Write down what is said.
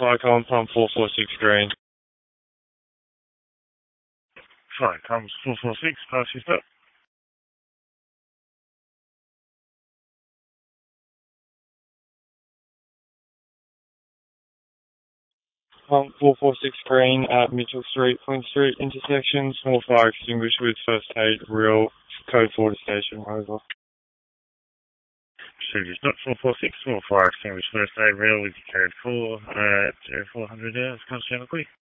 Fire com from 446 Green. Fire comes 446, pass your step. Pump 446 Green at Mitchell Street, Queen Street intersection. Small fire extinguished with first aid, real code 4 to station, over. Procedures not 446, small fire extinguished first aid, real with code 4 at 0400 hours, comes channel quick.